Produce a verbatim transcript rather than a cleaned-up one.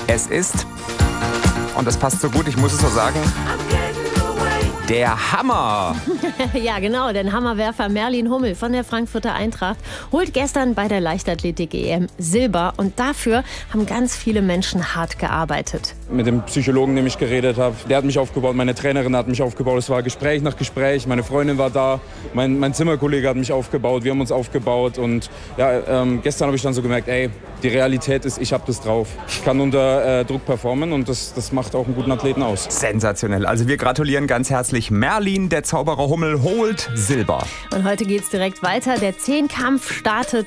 Es ist, und das passt so gut, ich muss es so sagen, der Hammer. Ja, genau, denn Hammerwerfer Merlin Hummel von der Frankfurter Eintracht holt gestern bei der Leichtathletik-E M Silber. Und dafür haben ganz viele Menschen hart gearbeitet. Mit dem Psychologen, dem ich geredet habe, der hat mich aufgebaut, meine Trainerin hat mich aufgebaut. Es war Gespräch nach Gespräch, meine Freundin war da, mein, mein Zimmerkollege hat mich aufgebaut, wir haben uns aufgebaut. Und ja, ähm, gestern habe ich dann so gemerkt, ey, die Realität ist, ich habe das drauf. Ich kann unter äh, Druck performen und das, das macht auch einen guten Athleten aus. Sensationell. Also wir gratulieren ganz herzlich. Merlin, der Zauberer Hummel, holt Silber. Und heute geht's direkt weiter. Der Zehnkampf startet